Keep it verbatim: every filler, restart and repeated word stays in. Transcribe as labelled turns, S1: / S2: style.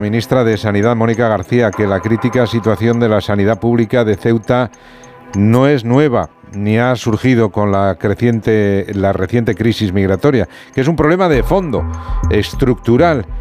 S1: Ministra de Sanidad, Mónica García, que la crítica situación de la sanidad pública de Ceuta no es nueva, ni ha surgido con la creciente, la reciente crisis migratoria, que es un problema de fondo, estructural,